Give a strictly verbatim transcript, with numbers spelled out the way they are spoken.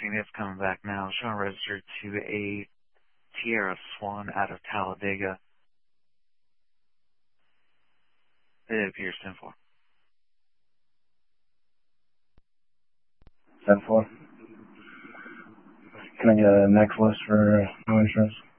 checking it's coming back now. Showing registered to a Tierra Swan out of Talladega. It appears ten four. ten four. Can I get a next list for no insurance?